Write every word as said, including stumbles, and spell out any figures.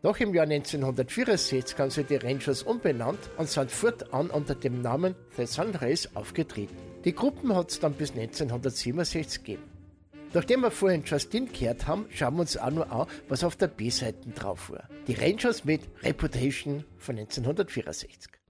Nach dem Jahr neunzehnhundertvierundsechzig haben sie die Rangers umbenannt und sind fortan unter dem Namen The Sunrays aufgetreten. Die Gruppen hat es dann bis neunzehnhundertsiebenundsechzig gegeben. Nachdem wir vorhin Justine gehört haben, schauen wir uns auch noch an, was auf der B-Seite drauf war. Die Rangers mit Reputation von neunzehnhundertvierundsechzig.